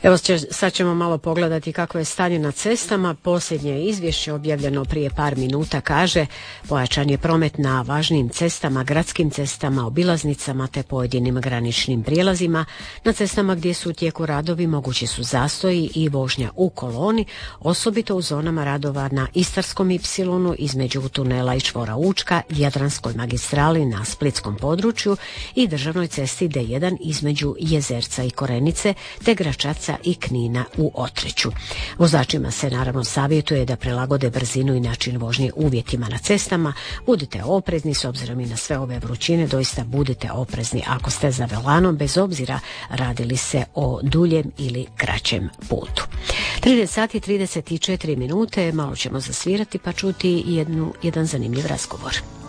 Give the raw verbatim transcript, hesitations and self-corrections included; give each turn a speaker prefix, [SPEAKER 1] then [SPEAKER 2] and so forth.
[SPEAKER 1] Evo sad ćemo malo pogledati kako je stanje na cestama. Posljednje izvješće objavljeno prije par minuta kaže pojačan je promet na važnim cestama, gradskim cestama, obilaznicama te pojedinim graničnim prijelazima. Na cestama gdje su u tijeku radovi mogući su zastoji i vožnja u koloni, osobito u zonama radova na Istarskom ipsilonu između tunela i čvora Učka, Jadranskoj magistrali na splitskom području i državnoj cesti D jedan između Jezerca i Korenice te Gračaca i Knina u Otreću. Vozačima se naravno savjetuje da prilagode brzinu i način vožnje uvjetima na cestama. Budite oprezni s obzirom i na sve ove vrućine, doista budite oprezni ako ste za velanom, bez obzira radili se o duljem ili kraćem putu. trideset sati i trideset četiri minute, malo ćemo zasvirati pa čuti jednu, jedan zanimljiv razgovor.